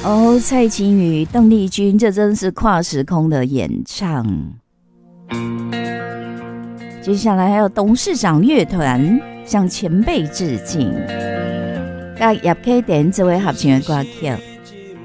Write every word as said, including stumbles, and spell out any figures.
哦，蔡琴与邓丽君，这真是跨时空的演唱。接下来还有董事长乐团向前辈致敬，甲叶启田这位合唱的歌曲。